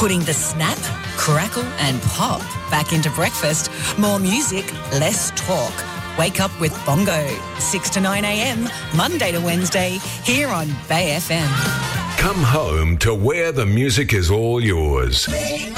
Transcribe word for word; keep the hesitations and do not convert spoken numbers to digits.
Putting the snap, crackle and pop back into breakfast. More music, less talk. Wake up with Bongo, six to nine a.m, Monday to Wednesday, here on Bay F M. Come home to where the music is all yours.